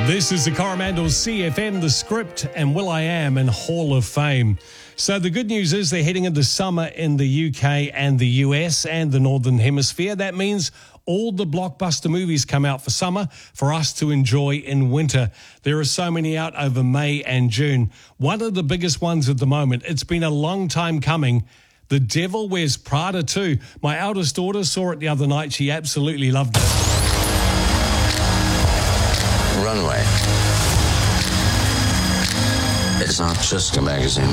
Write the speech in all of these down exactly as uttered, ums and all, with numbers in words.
This is the Coromandel C F M, The Script, and will.i.am in Hall of Fame. So the good news is they're heading into summer in the U K and the U S and the Northern Hemisphere. That means all the blockbuster movies come out for summer for us to enjoy in winter. There are so many out over May and June. One of the biggest ones at the moment, it's been a long time coming, The Devil Wears Prada two. My eldest daughter saw it the other night. She absolutely loved it. Runway. It's not just a magazine.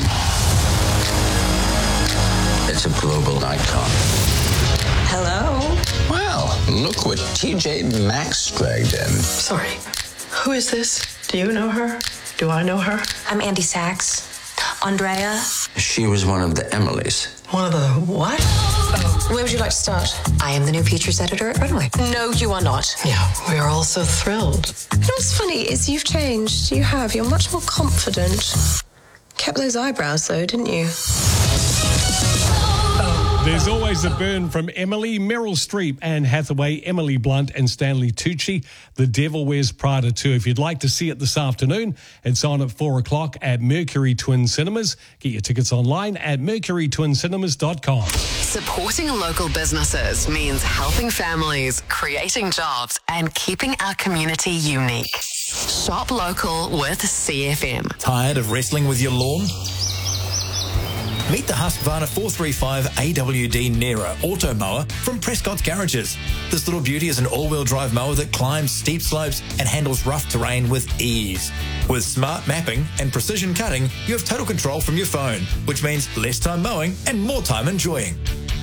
It's a global icon. Hello? Well, look what T J Maxx dragged in. Sorry. Who is this? Do you know her? Do I know her? I'm Andy Sachs. Andrea. She was one of the Emilys. One of the what? Oh. Where would you like to start? I am the new features editor at Runway. No, you are not. Yeah, we are all so thrilled. You know what's funny is you've changed. You have. You're much more confident. Kept those eyebrows, though, didn't you? There's always a burn from Emily, Meryl Streep, Anne Hathaway, Emily Blunt and Stanley Tucci. The Devil Wears Prada two. If you'd like to see it this afternoon, it's on at four o'clock at Mercury Twin Cinemas. Get your tickets online at mercury twin cinemas dot com. Supporting local businesses means helping families, creating jobs and keeping our community unique. Shop local with C F M. Tired of wrestling with your lawn? Meet the Husqvarna four thirty-five A W D Nera Auto Mower from Prescott's Garages. This little beauty is an all-wheel drive mower that climbs steep slopes and handles rough terrain with ease. With smart mapping and precision cutting, you have total control from your phone, which means less time mowing and more time enjoying.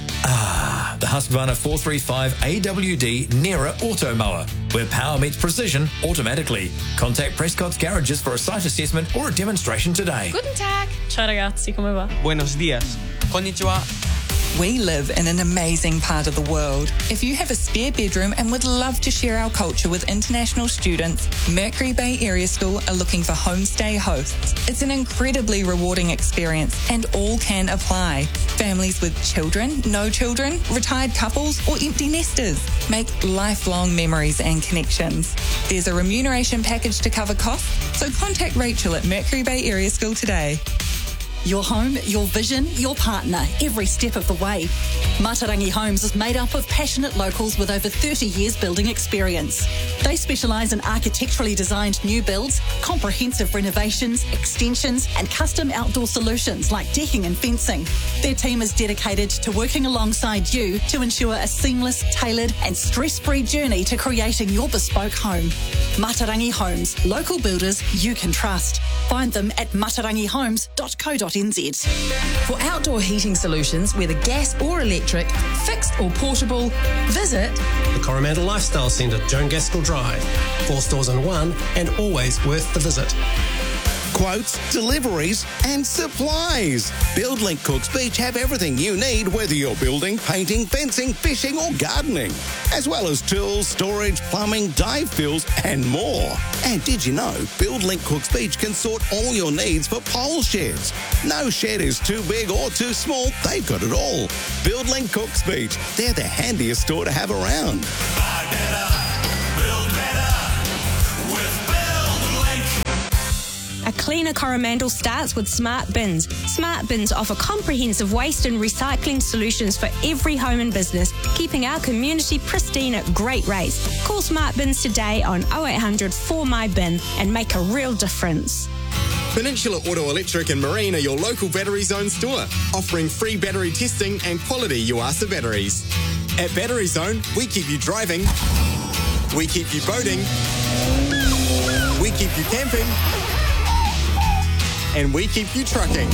Ah, the Husqvarna four thirty-five A W D Nera Auto Mower, where power meets precision automatically. Contact Prescott's Garages for a site assessment or a demonstration today. Guten Tag. Ciao ragazzi, come va? Buenos dias. Konnichiwa. We live in an amazing part of the world. If you have a spare bedroom and would love to share our culture with international students, Mercury Bay Area School are looking for homestay hosts. It's an incredibly rewarding experience and all can apply. Families with children, no children, retired couples or empty nesters. Make lifelong memories and connections. There's a remuneration package to cover costs, so contact Rachel at Mercury Bay Area School today. Your home, your vision, your partner, every step of the way. Matarangi Homes is made up of passionate locals with over thirty years building experience. They specialise in architecturally designed new builds, comprehensive renovations, extensions and custom outdoor solutions like decking and fencing. Their team is dedicated to working alongside you to ensure a seamless, tailored and stress-free journey to creating your bespoke home. Matarangi Homes, local builders you can trust. Find them at matarangi homes dot co dot n z. For outdoor heating solutions, whether gas or electric, fixed or portable, visit the Coromandel Lifestyle Centre, Joan Gaskell Drive. Four stores in one and always worth the visit. Quotes, deliveries and supplies. BuildLink Cooks Beach have everything you need, whether you're building, painting, fencing, fishing or gardening, as well as tools, storage, plumbing, dive fills and more. And did you know BuildLink Cooks Beach can sort all your needs for pole sheds? No shed is too big or too small, they've got it all. BuildLink Cooks Beach, they're the handiest store to have around. Buy better, build better with BuildLink. A cleaner Coromandel starts with Smart Bins. Smart Bins offer comprehensive waste and recycling solutions for every home and business, keeping our community pristine at great rates. Call Smart Bins today on oh eight hundred four my bin and make a real difference. Peninsula Auto Electric and Marine are your local Battery Zone store, offering free battery testing and quality Yuasa batteries. At Battery Zone, we keep you driving, we keep you boating, we keep you camping, and we keep you trucking.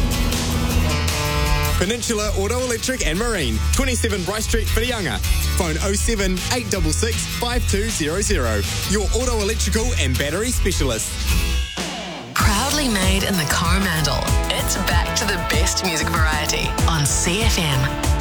Peninsula Auto Electric and Marine, twenty-seven Bryce Street, Whirianga. Phone oh seven, eight six six, five two zero zero. Your auto electrical and battery specialist. Proudly made in the Coromandel. It's back to the best music variety on C F M.